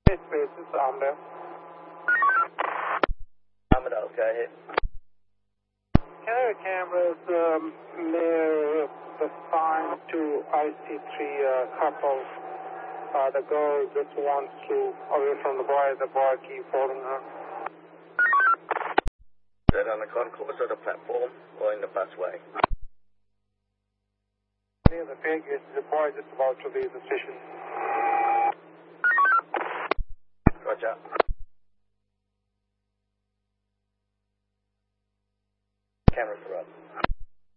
Spaces, Amdale. Amdale, go ahead. Can cameras near the sign to IC3 couple? The girl just wants to away from the boy keeps holding her. Is that on the concourse or the platform or in the busway? Near the figure, the boy just about to leave the station.